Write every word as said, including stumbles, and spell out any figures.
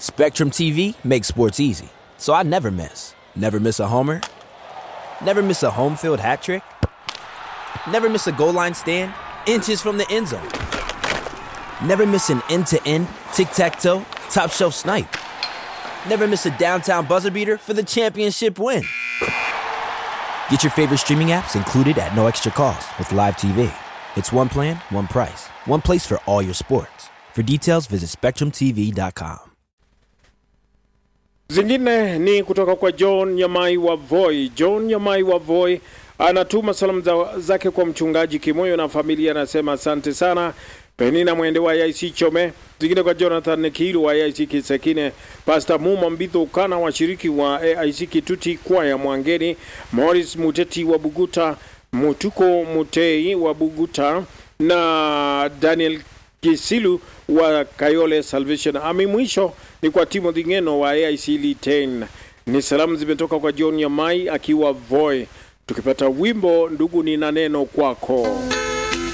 Spectrum T V makes sports easy, so I never miss. Never miss a homer. Never miss a home field hat trick. Never miss a goal line stand. Inches from the end zone. Never miss an end-to-end, tic-tac-toe, top-shelf snipe. Never miss a downtown buzzer beater for the championship win. Get your favorite streaming apps included at no extra cost with Live T V. It's one plan, one price. One place for all your sports. For details, visit spectrum t v dot com. Zingine ni kutoka kwa John Nyamai wa Voi. John Nyamai wa Voi anatuma salamu zake kwa mchungaji Kimoyo na familia, anasema asante sana. Penina Mwende wa I C Chome. Zingine kwa Jonathan Nekilu wa I C Kisekine. Pastor Mumo Mbitho Ukana washiriki wa I C Kituti kwa ya Mwangeni. Morris Muteti wa Buguta. Mutuko Mutei wa Buguta. Na Daniel Kisilu wa Kayole Salvation Army. Mwisho ni kwa Timothy Ngeno wa A I C Liten. Ni salamu zimetoka kwa John Nyamai akiwa Voi. Tukipata wimbo ndugu nina neno kwako.